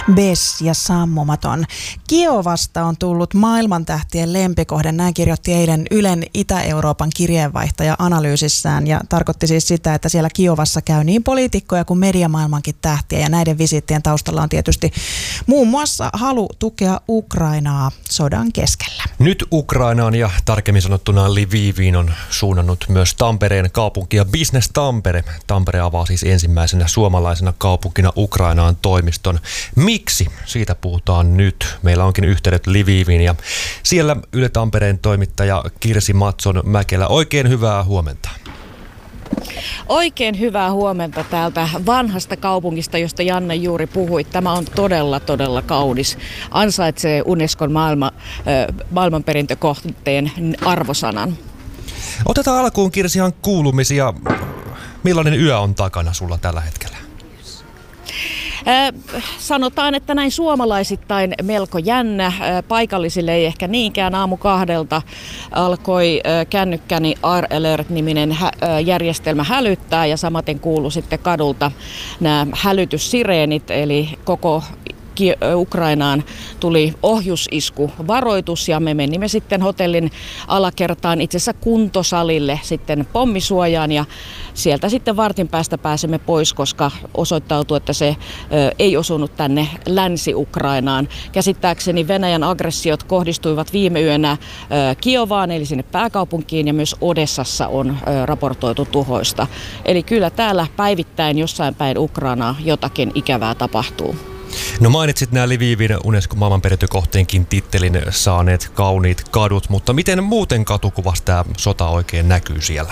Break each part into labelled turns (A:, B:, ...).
A: Bes ja sammumaton. Kiovasta on tullut maailmantähtien lempikohde, näin kirjoitti eilen Ylen Itä-Euroopan kirjeenvaihtaja analyysissään, ja tarkoitti siis sitä, että siellä Kiovassa käy niin poliitikkoja kuin mediamaailmankin tähtiä, ja näiden visiittien taustalla on tietysti muun muassa halu tukea Ukrainaa sodan keskellä.
B: Nyt Ukrainaan ja tarkemmin sanottuna Lviviin on suunnannut myös Tampereen kaupunki ja Business Tampere. Tampere avaa siis ensimmäisenä suomalaisena kaupunkina Ukrainaan toimiston. Miksi? Siitä puhutaan nyt. Meillä onkin yhteydet Lviviin ja siellä Yle Tampereen toimittaja Kirsi Matson-Mäkelä. Oikein hyvää huomenta.
C: Oikein hyvää huomenta täältä vanhasta kaupungista, josta Janne juuri puhui. Tämä on todella kaunis. Ansaitsee Unescon maailmanperintökohteen arvosanan.
B: Otetaan alkuun, Kirsi, ihan kuulumisia. Millainen yö on takana sulla tällä hetkellä?
C: Sanotaan, että näin suomalaisittain melko jännä. Paikallisille ei ehkä niinkään. Aamu 2 alkoi kännykkäni R-Alert-niminen järjestelmä hälyttää, ja samaten kuului sitten kadulta nämä hälytyssireenit, eli koko Ukrainaan tuli ohjusiskuvaroitus, ja me menimme sitten hotellin alakertaan, itse asiassa kuntosalille, sitten pommisuojaan, ja sieltä sitten vartin päästä pääsemme pois, koska osoittautui, että se ei osunut tänne Länsi-Ukrainaan. Käsittääkseni Venäjän aggressiot kohdistuivat viime yönä Kiovaan, eli sinne pääkaupunkiin, ja myös Odessassa on raportoitu tuhoista. Eli kyllä täällä päivittäin jossain päin Ukrainaa jotakin ikävää tapahtuu.
B: No, mainitsit nämä Lvivin Unescon maailmanperintökohteenkin tittelin saaneet kauniit kadut, mutta miten muuten katukuvassa tämä sota oikein näkyy siellä?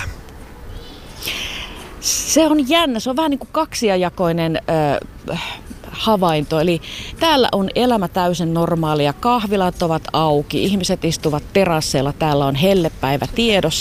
C: Se on jännä, se on vähän niin kuin kaksijakoinen havainto. Eli täällä on elämä täysin normaalia, kahvilat ovat auki, ihmiset istuvat terasseilla, täällä on hellepäivä tiedossa.